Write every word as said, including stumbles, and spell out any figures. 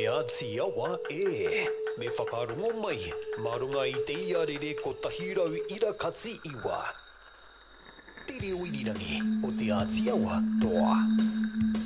te ati awa e. Me whakarongo mai, marunga i te iarere ko tahirau ira katsi iwa. Te reo irirangi o te ati awa toa.